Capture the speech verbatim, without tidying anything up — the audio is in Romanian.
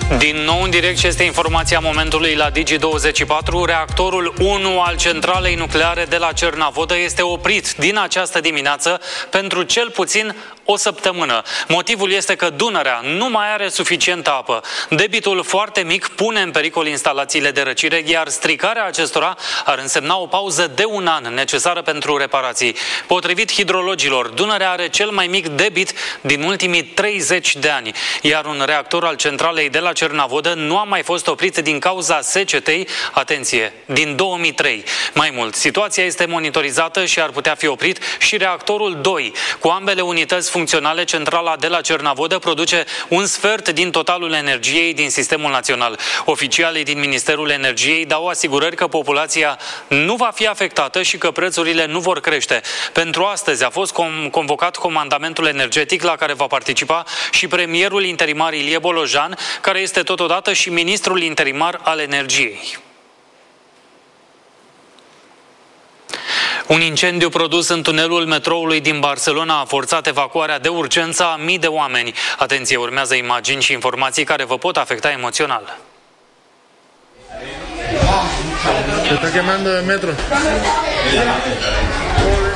Din nou în direct și este informația momentului la Digi douăzeci și patru. Reactorul unu al centralei nucleare de la Cernavodă este oprit din această dimineață pentru cel puțin o săptămână. Motivul este că Dunărea nu mai are suficientă apă. Debitul foarte mic pune în pericol instalațiile de răcire, iar stricarea acestora ar însemna o pauză de un an necesară pentru reparații. Potrivit hidrologilor, Dunărea are cel mai mic debit din ultimii treizeci de ani, iar un reactor al centralei de la Cernavodă nu a mai fost oprit din cauza secetei, atenție, din două mii trei. Mai mult, situația este monitorizată și ar putea fi oprit și reactorul doi. Cu ambele unități funcționale, centrala de la Cernavodă produce un sfert din totalul energiei din sistemul național. Oficialii din Ministerul Energiei dau asigurări că populația nu va fi afectată și că prețurile nu vor crește. Pentru astăzi a fost convocat comandamentul energetic la care va participa și premierul interimar Ilie Bolojan, care este totodată și ministrul interimar al energiei. Un incendiu produs în tunelul metroului din Barcelona a forțat evacuarea de urgență a mii de oameni. Atenție, urmează imagini și informații care vă pot afecta emoțional. Se está quemando el metro.